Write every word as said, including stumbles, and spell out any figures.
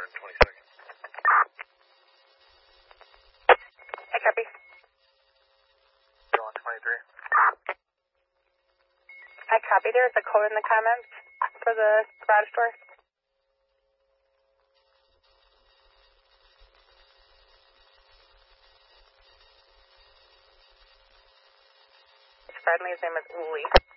and twenty-second. I copy. Still on twenty-three. I copy. There's a code in the comments for the garage door. Pardon me, his name is Uli.